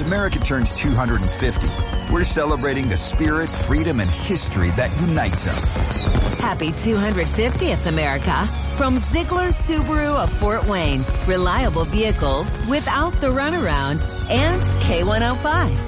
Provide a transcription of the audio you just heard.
America turns 250, we're celebrating the spirit, freedom, and history that unites us. Happy 250th, America. From Ziegler Subaru of Fort Wayne. Reliable vehicles without the runaround. And K105.